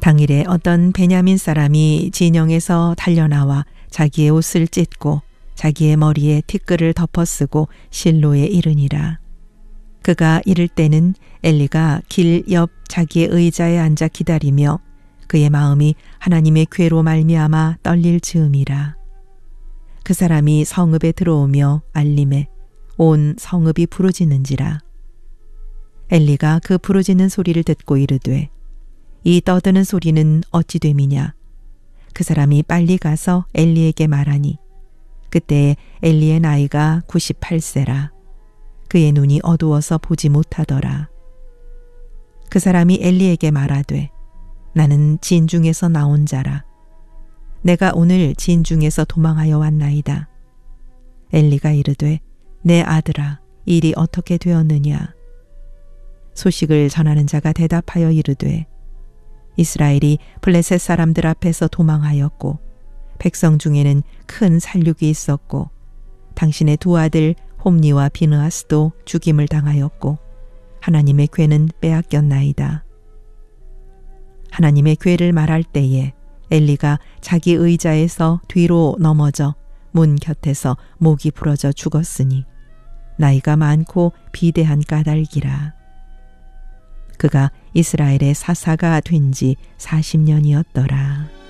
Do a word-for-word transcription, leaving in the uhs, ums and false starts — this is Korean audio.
당일에 어떤 베냐민 사람이 진영에서 달려나와 자기의 옷을 찢고 자기의 머리에 티끌을 덮어쓰고 실로에 이르니라. 그가 이를 때는 엘리가 길 옆 자기의 의자에 앉아 기다리며 그의 마음이 하나님의 괴로 말미암아 떨릴 즈음이라. 그 사람이 성읍에 들어오며 알림에 온 성읍이 부르짖는지라. 엘리가 그 부르짖는 소리를 듣고 이르되 이 떠드는 소리는 어찌 됨이냐. 그 사람이 빨리 가서 엘리에게 말하니 그때 엘리의 나이가 구십팔 세라. 그의 눈이 어두워서 보지 못하더라. 그 사람이 엘리에게 말하되 나는 진중에서 나온 자라. 내가 오늘 진중에서 도망하여 왔나이다. 엘리가 이르되 내 아들아 일이 어떻게 되었느냐. 소식을 전하는 자가 대답하여 이르되 이스라엘이 블레셋 사람들 앞에서 도망하였고 백성 중에는 큰 살육이 있었고 당신의 두 아들 홈니와 비느하스도 죽임을 당하였고 하나님의 궤는 빼앗겼나이다. 하나님의 궤를 말할 때에 엘리가 자기 의자에서 뒤로 넘어져 문 곁에서 목이 부러져 죽었으니 나이가 많고 비대한 까닭이라. 그가 이스라엘의 사사가 된 지 사십 년이었더라.